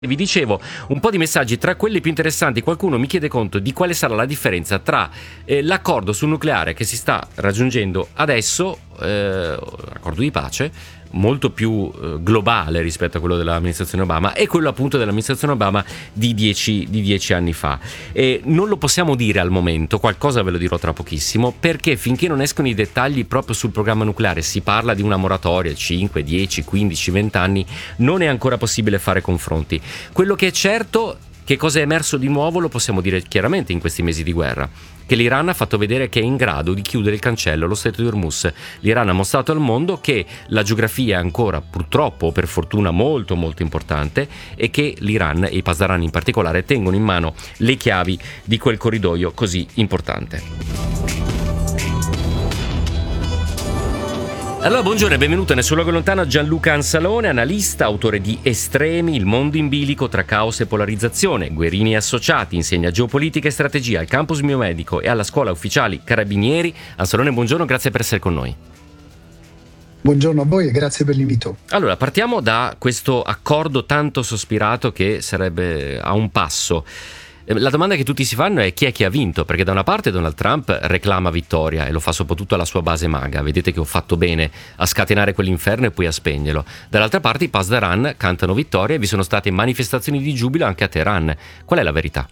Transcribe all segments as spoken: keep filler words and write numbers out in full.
Vi dicevo, un po' di messaggi, tra quelli più interessanti qualcuno mi chiede conto di quale sarà la differenza tra eh, l'accordo sul nucleare che si sta raggiungendo adesso, eh, l'accordo di pace, molto più eh, globale rispetto a quello dell'amministrazione Obama, e quello appunto dell'amministrazione Obama di dieci, di dieci anni fa. E non lo possiamo dire al momento, qualcosa ve lo dirò tra pochissimo, perché finché non escono i dettagli proprio sul programma nucleare, si parla di una moratoria cinque, dieci, quindici, venti anni, non è ancora possibile fare confronti. Quello che è certo, che cosa è emerso di nuovo, lo possiamo dire chiaramente in questi mesi di guerra, che l'Iran ha fatto vedere che è in grado di chiudere il cancello, lo stretto di Hormuz. L'Iran ha mostrato al mondo che la geografia è ancora, purtroppo o per fortuna, molto molto importante, e che l'Iran, e i Pasdaran in particolare, tengono in mano le chiavi di quel corridoio così importante. Allora, buongiorno e benvenuto nel suo luogo lontano Gianluca Ansalone, analista, autore di Estremi, il mondo in bilico tra caos e polarizzazione, Guerini e Associati, insegna geopolitica e strategia al campus biomedico e alla scuola ufficiali Carabinieri. Ansalone, buongiorno, grazie per essere con noi. Buongiorno a voi e grazie per l'invito. Allora, partiamo da questo accordo tanto sospirato che sarebbe a un passo. La domanda che tutti si fanno è chi è che ha vinto, perché da una parte Donald Trump reclama vittoria e lo fa soprattutto alla sua base MAGA, vedete che ho fatto bene a scatenare quell'inferno e poi a spegnerlo. Dall'altra parte i Pasdaran cantano vittoria e vi sono state manifestazioni di giubilo anche a Teheran. Qual è la verità?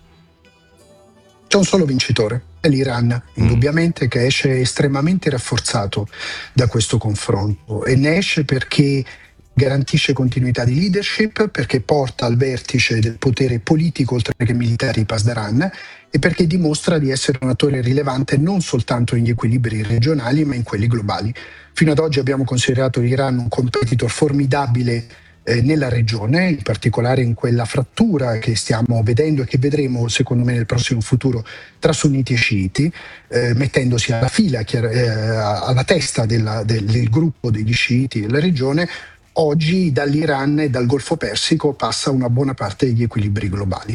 C'è un solo vincitore, è l'Iran, indubbiamente, che esce estremamente rafforzato da questo confronto, e ne esce perché garantisce continuità di leadership, perché porta al vertice del potere politico oltre che militare i Pasdaran, e perché dimostra di essere un attore rilevante non soltanto negli equilibri regionali ma in quelli globali. Fino ad oggi abbiamo considerato l'Iran un competitor formidabile eh, nella regione, in particolare in quella frattura che stiamo vedendo e che vedremo secondo me nel prossimo futuro tra sunniti e sciiti, eh, mettendosi alla fila, chiar- eh, alla testa della, del, del gruppo degli sciiti della regione. Oggi dall'Iran e dal Golfo Persico passa una buona parte degli equilibri globali.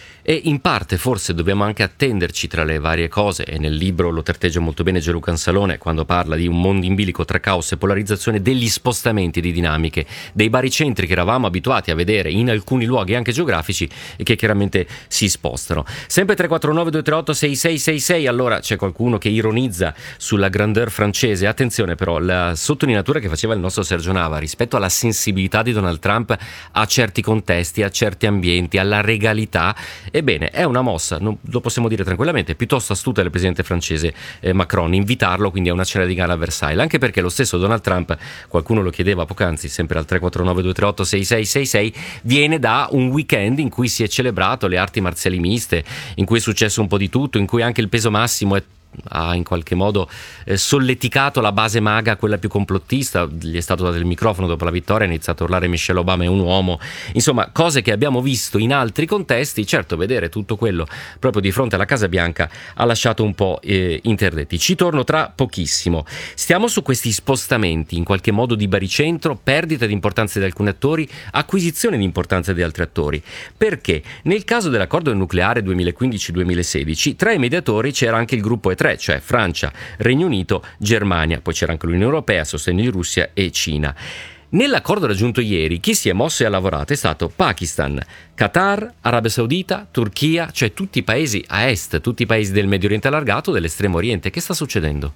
E in parte forse dobbiamo anche attenderci tra le varie cose, e nel libro lo tratteggia molto bene Gianluca Ansalone quando parla di un mondo in bilico tra caos e polarizzazione, degli spostamenti di dinamiche, dei baricentri che eravamo abituati a vedere in alcuni luoghi anche geografici e che chiaramente si spostano. Sempre tre quattro nove due tre otto sei sei sei sei. Allora, c'è qualcuno che ironizza sulla grandeur francese. Attenzione però, la sottolineatura che faceva il nostro Sergio Nava rispetto alla sensibilità di Donald Trump a certi contesti, a certi ambienti, alla regalità. Ebbene, è una mossa, non, lo possiamo dire tranquillamente, piuttosto astuta del presidente francese eh, Macron, invitarlo quindi a una cena di gala a Versailles, anche perché lo stesso Donald Trump, qualcuno lo chiedeva poc'anzi, sempre al tre quattro nove due tre otto sei sei sei sei, viene da un weekend in cui si è celebrato le arti marziali miste, in cui è successo un po' di tutto, in cui anche il peso massimo è ha in qualche modo eh, solleticato la base MAGA, quella più complottista. Gli è stato dato il microfono dopo la vittoria, ha iniziato a urlare Michelle Obama è un uomo, insomma cose che abbiamo visto in altri contesti. Certo, vedere tutto quello proprio di fronte alla Casa Bianca ha lasciato un po' eh, interdetti. Ci torno tra pochissimo. Stiamo su questi spostamenti in qualche modo di baricentro, perdita di importanza di alcuni attori, acquisizione di importanza di altri attori, perché nel caso dell'accordo nucleare duemilaquindici duemilasedici tra i mediatori c'era anche il gruppo E tre, cioè Francia, Regno Unito, Germania, poi c'era anche l'Unione Europea a sostegno di Russia e Cina. Nell'accordo raggiunto ieri chi si è mosso e ha lavorato è stato Pakistan, Qatar, Arabia Saudita, Turchia, cioè tutti i paesi a est, tutti i paesi del Medio Oriente allargato, dell'estremo oriente. Che sta succedendo?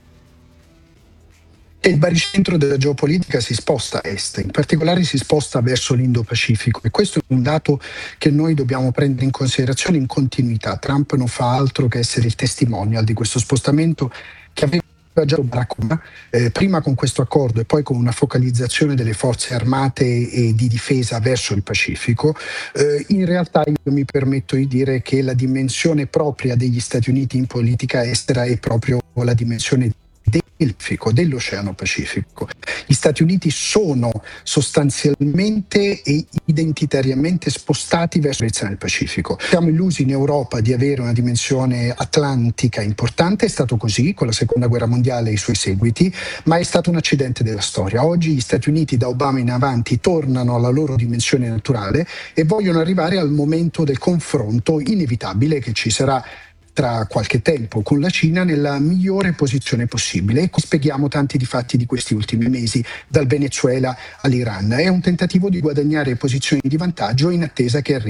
E il baricentro della geopolitica si sposta a est, in particolare si sposta verso l'Indo-Pacifico, e questo è un dato che noi dobbiamo prendere in considerazione in continuità. Trump non fa altro che essere il testimonial di questo spostamento che aveva già Barack Obama, eh, prima con questo accordo e poi con una focalizzazione delle forze armate e di difesa verso il Pacifico. Eh, in realtà io mi permetto di dire che la dimensione propria degli Stati Uniti in politica estera è proprio la dimensione del Pacifico, dell'Oceano Pacifico. Gli Stati Uniti sono sostanzialmente e identitariamente spostati verso il Pacifico. Siamo illusi in Europa di avere una dimensione atlantica importante, è stato così con la Seconda Guerra Mondiale e i suoi seguiti, ma è stato un accidente della storia. Oggi gli Stati Uniti da Obama in avanti tornano alla loro dimensione naturale e vogliono arrivare al momento del confronto inevitabile che ci sarà tra qualche tempo con la Cina nella migliore posizione possibile. E qui spieghiamo tanti di fatti di questi ultimi mesi, dal Venezuela all'Iran. È un tentativo di guadagnare posizioni di vantaggio in attesa che arrivi